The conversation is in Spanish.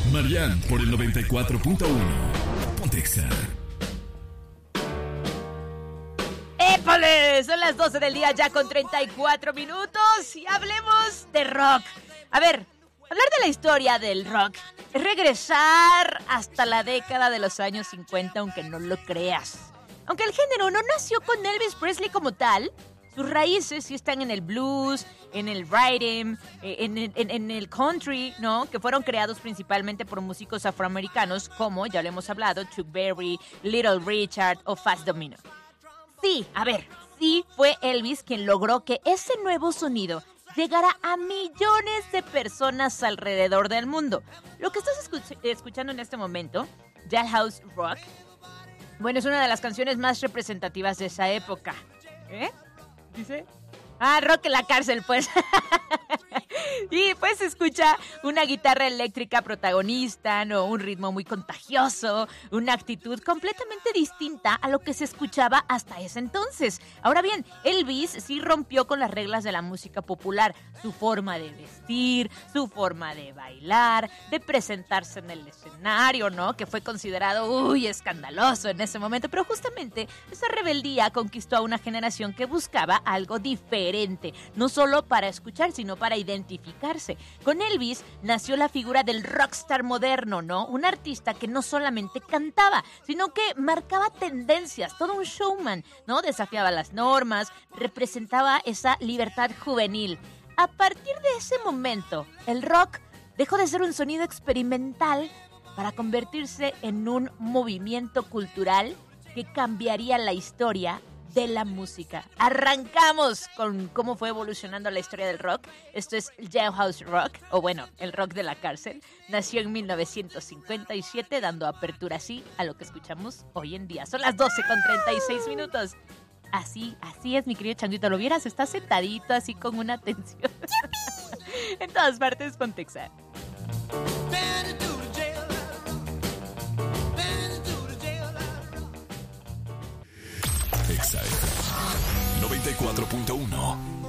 Marian por el 94.1. Pontexa. ¡Épale! Son las 12 del día ya con 34 minutos y hablemos de rock. A ver, hablar de la historia del rock es regresar hasta la década de los años 50, aunque no lo creas. Aunque el género no nació con Elvis Presley como tal, sus raíces sí están en el blues, en el rhythm, en el country, ¿no? Que fueron creados principalmente por músicos afroamericanos como, ya lo hemos hablado, Chuck Berry, Little Richard o Fats Domino. Sí, a ver, sí fue Elvis quien logró que ese nuevo sonido llegara a millones de personas alrededor del mundo. Lo que estás escuchando en este momento, Jailhouse Rock, bueno, es una de las canciones más representativas de esa época. ¿Eh? ¿Dice? Ah, rock en la cárcel, pues. Y pues se escucha una guitarra eléctrica protagonista, ¿no? Un ritmo muy contagioso, una actitud completamente distinta a lo que se escuchaba hasta ese entonces. Ahora bien, Elvis sí rompió con las reglas de la música popular. Su forma de vestir, su forma de bailar, de presentarse en el escenario, ¿no? Que fue considerado, escandaloso en ese momento. Pero justamente esa rebeldía conquistó a una generación que buscaba algo diferente. No solo para escuchar, sino para identificarse. Con Elvis nació la figura del rockstar moderno, ¿no? Un artista que no solamente cantaba, sino que marcaba tendencias, todo un showman, ¿no? Desafiaba las normas, representaba esa libertad juvenil. A partir de ese momento, el rock dejó de ser un sonido experimental para convertirse en un movimiento cultural que cambiaría la historia de la música. Arrancamos con cómo fue evolucionando la historia del rock. Esto es Jailhouse Rock, o bueno, el rock de la cárcel. Nació en 1957, dando apertura así a lo que escuchamos hoy en día. Son las 12 con 36 minutos. Así es, mi querido Changuito. Lo vieras, está sentadito así con una tensión. En todas partes, Pontexa. Exa 94.1.